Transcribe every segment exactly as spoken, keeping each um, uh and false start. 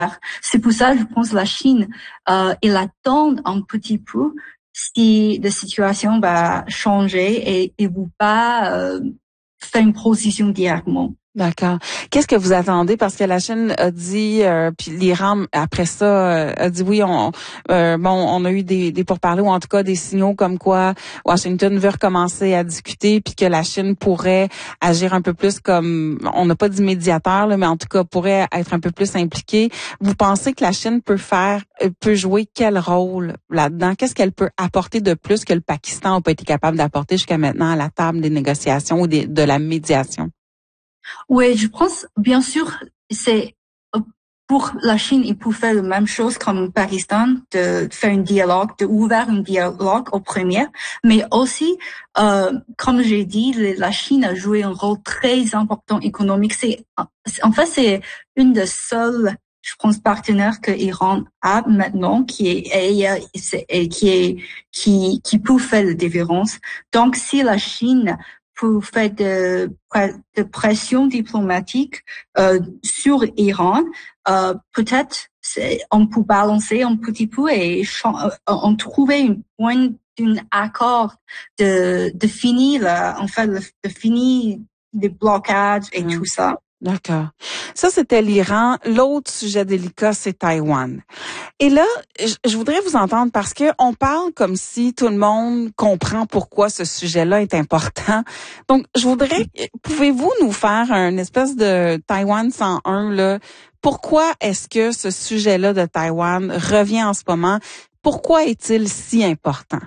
C'est pour ça, je pense, la Chine, euh, elle attend un petit peu si la situation va changer et, et vous pas euh, faire une position directement. D'accord. Qu'est-ce que vous attendez? Parce que la Chine a dit, euh, puis l'Iran, après ça, euh, a dit oui, on euh, bon, on a eu des, des pourparlers, ou en tout cas des signaux comme quoi Washington veut recommencer à discuter, puis que la Chine pourrait agir un peu plus comme, on n'a pas dit médiateur, là, mais en tout cas pourrait être un peu plus impliquée. Vous pensez que la Chine peut faire, peut jouer quel rôle là-dedans? Qu'est-ce qu'elle peut apporter de plus que le Pakistan n'a pas été capable d'apporter jusqu'à maintenant à la table des négociations ou des, de la médiation? Oui, je pense, bien sûr, c'est pour la Chine, il peut faire la même chose comme le Pakistan, de faire un dialogue, de ouvrir un dialogue au premier, mais aussi, euh, comme j'ai dit, la Chine a joué un rôle très important économique. C'est, en fait, c'est une des seules, je pense, partenaires que l'Iran a maintenant, qui est, et, et, qui est, qui, qui peut faire la différence. Donc, si la Chine pour faire de, de pression diplomatique euh, sur l'Iran, euh, peut-être on peut balancer un petit peu et on trouver un point d'un accord de, de finir, en fait, de finir les blocages et mmh. tout ça. D'accord. Ça, c'était l'Iran. L'autre sujet délicat, c'est Taïwan. Et là, je voudrais vous entendre parce que on parle comme si tout le monde comprend pourquoi ce sujet-là est important. Donc, je voudrais, pouvez-vous nous faire un espèce de Taïwan cent un, là? Pourquoi est-ce que ce sujet-là de Taïwan revient en ce moment? Pourquoi est-il si important?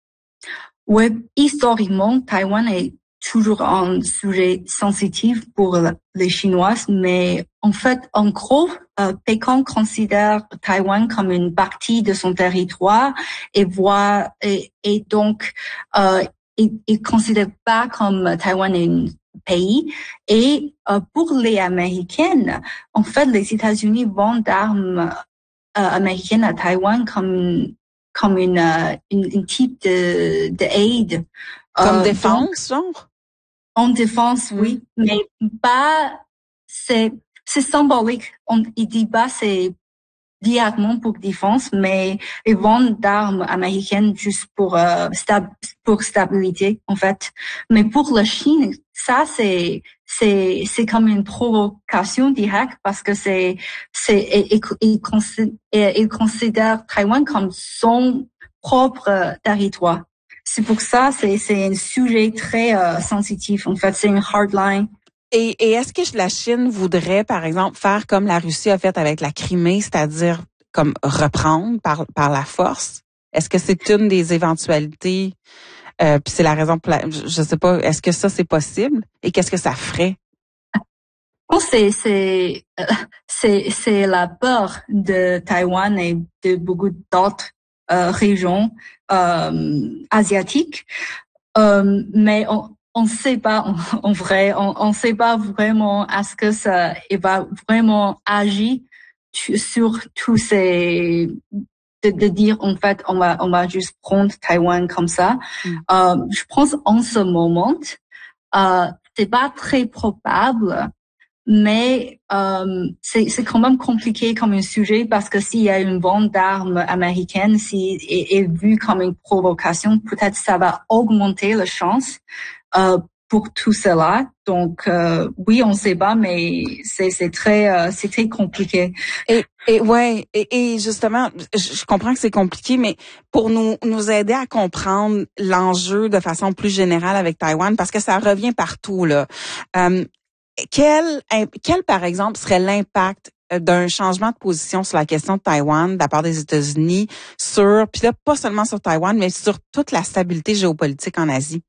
Oui, historiquement, Taïwan est toujours un sujet sensitif pour les Chinois, mais en fait, en gros, euh, Pékin considère Taïwan comme une partie de son territoire et voit et, et donc euh, il, il considère pas comme Taïwan est un pays. Et euh, pour les Américaines, en fait, les États-Unis vendent d'armes euh, américaines à Taïwan comme comme une euh, une, une type de d'aide. Comme euh, défense, donc, genre? En défense, mm. oui, mais pas, c'est, c'est symbolique. On, il dit pas c'est directement pour défense, mais ils vendent d'armes américaines juste pour, euh, stab, pour stabilité, en fait. Mais pour la Chine, ça, c'est, c'est, c'est comme une provocation directe parce que c'est, c'est, il, il, considère, il considère Taïwan comme son propre territoire. C'est pour ça, c'est, c'est un sujet très euh, sensitif. En fait, c'est une hardline. Et, et est-ce que la Chine voudrait, par exemple, faire comme la Russie a fait avec la Crimée, c'est-à-dire comme reprendre par, par la force? Est-ce que c'est une des éventualités? Euh, puis c'est la raison pour la, je sais pas, est-ce que ça c'est possible? Et qu'est-ce que ça ferait? Oh, c'est, c'est, euh, c'est, c'est la peur de Taïwan et de beaucoup d'autres euh, régions euh, asiatiques. Euh, mais on, on sait pas en, en vrai, on, on sait pas vraiment est-ce que ça, il va vraiment agir sur tous ces, de, de dire en fait on va, on va juste prendre Taïwan comme ça. Mm. Euh, je pense en ce moment, euh, c'est pas très probable. Mais euh, c'est, c'est quand même compliqué comme un sujet parce que s'il y a une vente d'armes américaines, si est, est vu comme une provocation, peut-être ça va augmenter la chance euh, pour tout cela. Donc euh, oui, on sait pas, mais c'est, c'est très euh, c'est très compliqué. Et, et ouais, et, et justement, je, je comprends que c'est compliqué, mais pour nous nous aider à comprendre l'enjeu de façon plus générale avec Taïwan, parce que ça revient partout là. Euh, Quel, quel, par exemple, serait l'impact d'un changement de position sur la question de Taïwan de la part des États-Unis sur, puis là, pas seulement sur Taïwan, mais sur toute la stabilité géopolitique en Asie?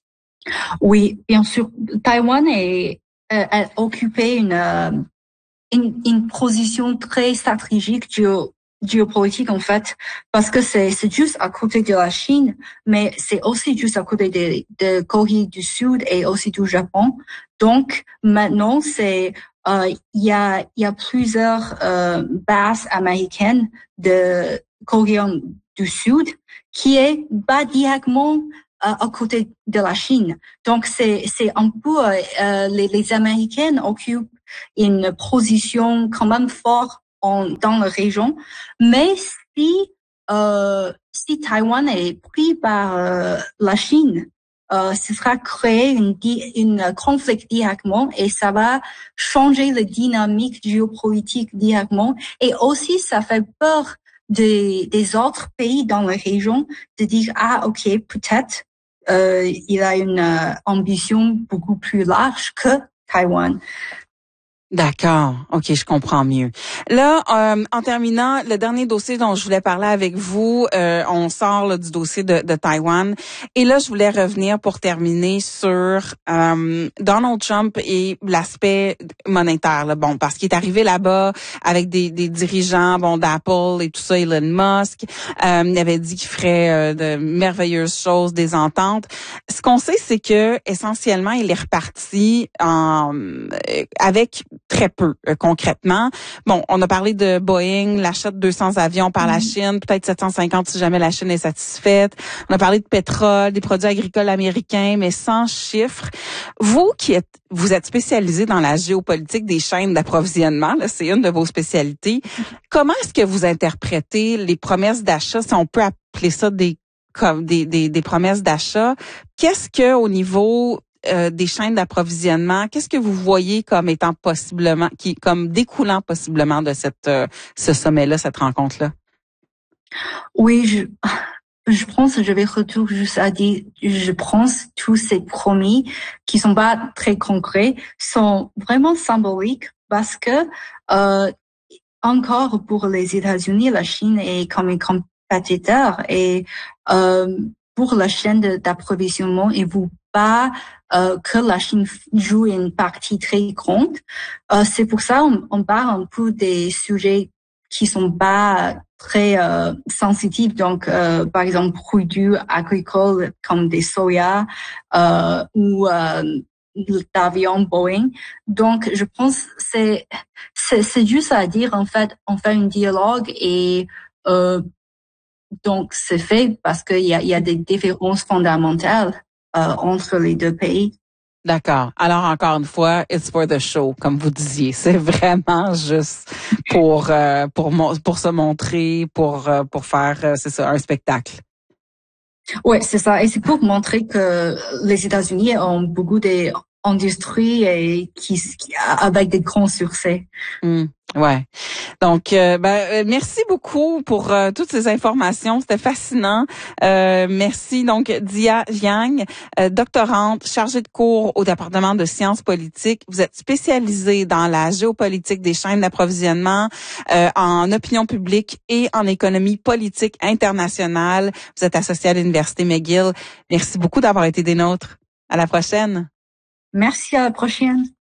Oui, bien sûr. Taïwan est, euh, a occupé une, euh, une, une position très stratégique géo, géopolitique, en fait, parce que c'est, c'est juste à côté de la Chine, mais c'est aussi juste à côté de, de Corée du Sud et aussi du Japon. Donc, maintenant, c'est, euh, il y a, il y a plusieurs, euh, bases américaines de Corée du Sud qui est pas directement euh, à côté de la Chine. Donc, c'est, c'est un peu, euh, les, les Américaines occupent une position quand même forte en, dans la région. Mais si, euh, si Taïwan est pris par euh, la Chine, euh, ce sera créer une, une conflit directement et ça va changer la dynamique géopolitique directement. Et aussi, ça fait peur des, des autres pays dans la région de dire, ah, ok, peut-être euh, il a une euh, ambition beaucoup plus large que Taïwan. D'accord. OK, je comprends mieux. Là, euh, en terminant, le dernier dossier dont je voulais parler avec vous, euh, on sort là, du dossier de, de Taïwan. Et là, je voulais revenir pour terminer sur euh, Donald Trump et l'aspect monétaire. Là. Bon, parce qu'il est arrivé là-bas avec des, des dirigeants bon d'Apple et tout ça, Elon Musk. Euh, il avait dit qu'il ferait euh, de merveilleuses choses, des ententes. Ce qu'on sait, c'est que essentiellement, il est reparti en, avec très peu, euh, concrètement. Bon, on a parlé de Boeing, l'achat de deux cents avions par la Chine, peut-être sept cent cinquante si jamais la Chine est satisfaite. On a parlé de pétrole, des produits agricoles américains, mais sans chiffres. Vous qui êtes, vous êtes spécialisé dans la géopolitique des chaînes d'approvisionnement, là, c'est une de vos spécialités. Comment est-ce que vous interprétez les promesses d'achat, si on peut appeler ça des comme des, des, des promesses d'achat? Qu'est-ce que au niveau Euh, des chaînes d'approvisionnement, qu'est-ce que vous voyez comme étant possiblement, qui comme découlant possiblement de cette euh, ce sommet-là, cette rencontre-là? Oui, je, je pense, je vais retourner juste à dire, je pense tous ces promis qui sont pas très concrets sont vraiment symboliques parce que euh, encore pour les États-Unis, la Chine est comme un compétiteur et euh, pour la chaîne d'approvisionnement, il ne veut pas euh, que la Chine joue une partie très grande. Euh, c'est pour ça on, on parle un peu des sujets qui sont pas très euh, sensitifs. Donc, euh, par exemple, produits agricoles comme des soya euh, ou euh, d'avions Boeing. Donc, je pense c'est c'est c'est juste à dire en fait, on fait un dialogue et euh, donc c'est fait parce qu'il y a il y a des différences fondamentales euh, entre les deux pays. D'accord. Alors encore une fois, it's for the show, comme vous disiez. C'est vraiment juste pour euh, pour pour se montrer, pour euh, pour faire euh, c'est ça un spectacle. Oui, c'est ça. Et c'est pour montrer que les États-Unis ont beaucoup d'industries et qui, qui avec des grands succès. Mm, ouais. Donc, euh, ben, merci beaucoup pour euh, toutes ces informations. C'était fascinant. Euh, merci donc Dia Jiang, euh, doctorante, chargée de cours au département de sciences politiques. Vous êtes spécialisée dans la géopolitique des chaînes d'approvisionnement, euh, en opinion publique et en économie politique internationale. Vous êtes associée à l'Université McGill. Merci beaucoup d'avoir été des nôtres. À la prochaine. Merci, à la prochaine.